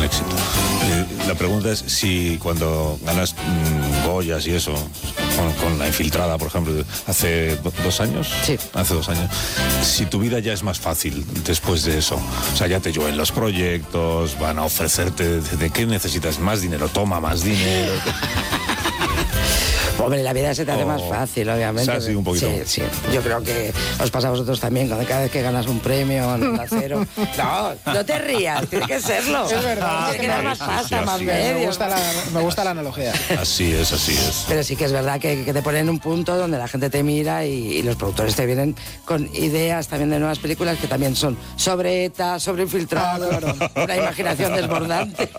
éxito. La pregunta es si cuando ganas Goyas y eso, con La Infiltrada, por ejemplo, hace 2 años. Sí. Hace 2 años. Si tu vida ya es más fácil después de eso. O sea, ya te llueven los proyectos, van a ofrecerte de qué necesitas más dinero, toma más dinero. Hombre, la vida se te hace más fácil, obviamente. Sí, un poquito. Sí. Yo creo que os pasa a vosotros también, cuando cada vez que ganas un premio en Onda Cero. No te rías, tiene que serlo. Es verdad. Tiene que dar más pasta, más sí. medios. Me gusta la analogía. Así es. Pero sí que es verdad que te ponen en un punto donde la gente te mira y los productores te vienen con ideas también de nuevas películas que también son sobre ETA, sobre infiltrados, una imaginación desbordante.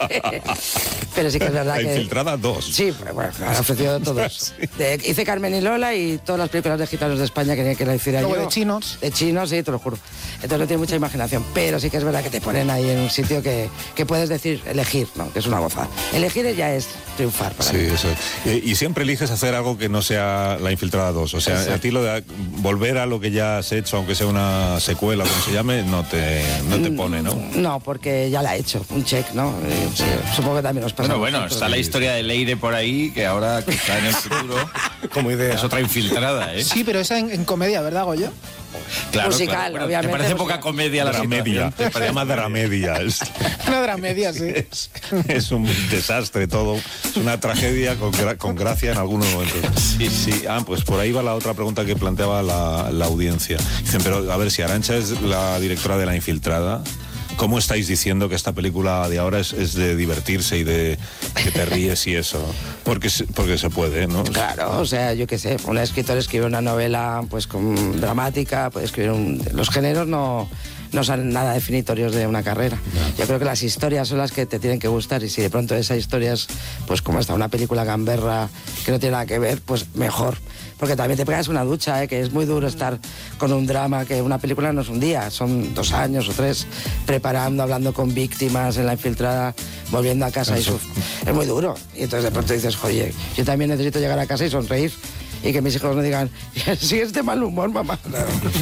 Pero sí que es verdad La que... Infiltrada 2. Sí, bueno, han ofrecido todos. Hice Carmen y Lola y todas las películas de gitanos de España quería que la hiciera Luego yo. de chinos. De chinos, sí, te lo juro. Entonces no tiene mucha imaginación, pero sí que es verdad que te ponen ahí en un sitio que puedes decir, elegir, ¿no? Que es una gozada. Elegir ya es triunfar para Sí, mí. eso. Y siempre eliges hacer algo que no sea La Infiltrada 2. O sea, Exacto. a ti lo de volver a lo que ya has hecho, aunque sea una secuela, como se llame, no te pone, ¿no? No, porque ya la he hecho, un check, ¿no? Supongo que también os pasa. Bueno, está la historia de Leire por ahí, que ahora que está en el futuro, Como idea. es otra infiltrada, ¿eh? Sí, pero esa en comedia, ¿verdad, Goyo? Claro, musical, Bueno, obviamente, ¿te parece musical. poca comedia la Dramedia. situación? Se llama Dramedia. Una dramedia, sí. Es un desastre todo. Es una tragedia con gracia en algunos momentos. Sí. Pues por ahí va la otra pregunta que planteaba la audiencia. Dicen, pero a ver, si Arantxa es la directora de La Infiltrada, ¿cómo estáis diciendo que esta película de ahora es de divertirse y de que te ríes y eso? Porque se puede, ¿no? Claro, o sea, yo qué sé, un escritor escribe una novela pues con dramática, puede escribir los géneros no son nada definitorios de una carrera. Yo creo que las historias son las que te tienen que gustar y si de pronto esa historia es pues como esta, una película gamberra que no tiene nada que ver, pues mejor. Porque también te pegas una ducha, que es muy duro estar con un drama, que una película no es un día, son 2 años o 3 preparando, hablando con víctimas en La Infiltrada, volviendo a casa. Es muy duro. Y entonces de pronto dices, oye, yo también necesito llegar a casa y sonreír. Y que mis hijos no digan, sigue este mal humor, mamá. No,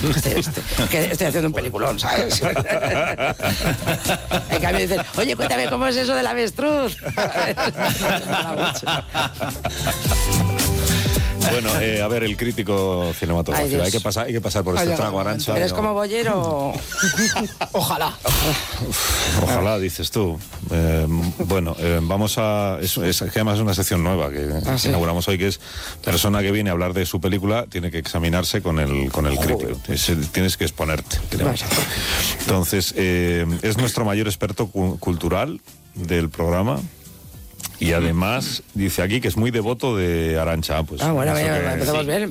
que estoy haciendo un peliculón, ¿sabes? En cambio dicen, oye, cuéntame cómo es eso del avestruz. Bueno, a ver, el crítico cinematográfico. Ay, Hay que pasar por este trago, Arantxa. ¿Eres ¿no? como bollero? Ojalá. Ojalá, dices tú. Vamos a... Es que además es una sección nueva que ¿sí? inauguramos hoy, que es persona que viene a hablar de su película, tiene que examinarse con el crítico. Tienes que exponerte. Entonces, es nuestro mayor experto cultural del programa. Y además dice aquí que es muy devoto de Arantxa. Pues, Bueno, empezamos bien.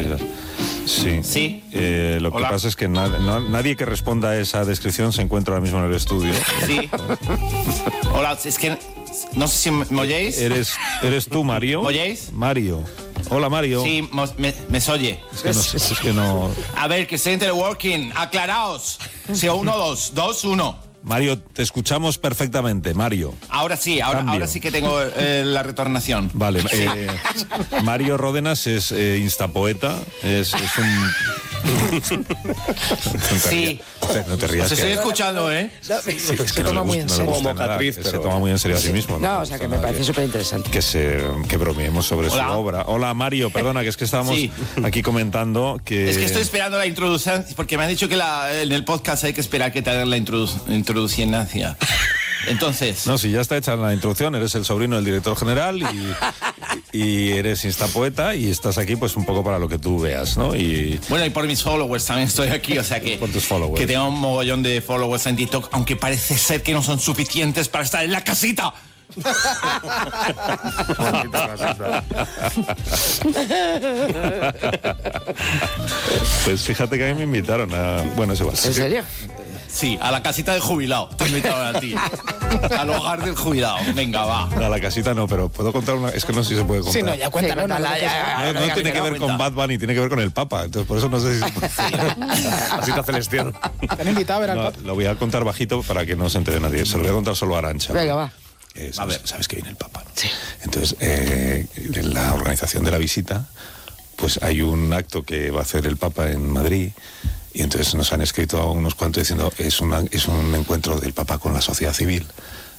Sí. Lo que pasa es que nadie que responda a esa descripción se encuentra ahora mismo en el estudio. Sí. Hola, es que no sé si me oyéis. ¿Eres tú, Mario? ¿Me oyéis? Mario. Hola, Mario. Sí, me oye. Es que no... A ver, que estoy en teleworking. Aclaraos. Sí, 1, 2, 2, 1. Mario, te escuchamos perfectamente, Mario. Ahora sí que tengo la retornación. Vale, Mario Ródenas es instapoeta, es un... Sí. No te rías. Os estoy escuchando, ¿eh? Se toma muy en serio. Como Catriz, se toma muy en serio a sí mismo. No, o sea, que me parece súper interesante. Que bromeemos sobre su obra. Hola, Mario, perdona, que es que estábamos aquí comentando que... Es que estoy esperando la introducción, porque me han dicho que en el podcast hay que esperar que te hagan la introducción. Entonces... No, si ya está hecha la introducción, eres el sobrino del director general y eres instapoeta y estás aquí pues un poco para lo que tú veas, ¿no? Bueno, y por mis followers también estoy aquí, o sea que... Por tus followers. Que tengo un mogollón de followers en TikTok, aunque parece ser que no son suficientes para estar en la casita. Pues fíjate que a mí me invitaron a... Bueno, eso va. ¿En serio? Sí, a la casita del jubilado. Te invitaron a ti. Al hogar del jubilado. Venga, va. A la casita no, pero puedo contar una... Es que no sé si se puede contar. Sí, no, ya cuéntalo. No tiene que ver con Bad Bunny, tiene que ver con el Papa. Entonces, por eso no sé si... Casita celestial. ¿Te han invitado a ver al Papa? Lo voy a contar bajito para que no se entere nadie. Se lo voy a contar solo a Arantxa. Venga, va. ¿Sabes que viene el Papa? Sí. Entonces, en la organización de la visita, pues hay un acto que va a hacer el Papa en Madrid. Y entonces nos han escrito a unos cuantos diciendo es un encuentro del Papa con la sociedad civil.